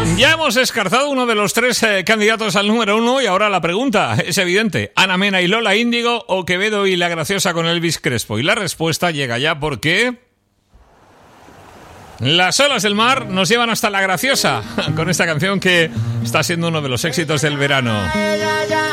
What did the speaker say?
Ya hemos descartado uno de los tres candidatos al número 1 y ahora la pregunta es evidente. ¿Ana Mena y Lola Índigo o Quevedo y La Graciosa con Elvis Crespo? Y la respuesta llega ya porque... las olas del mar nos llevan hasta La Graciosa con esta canción que está siendo uno de los éxitos del verano.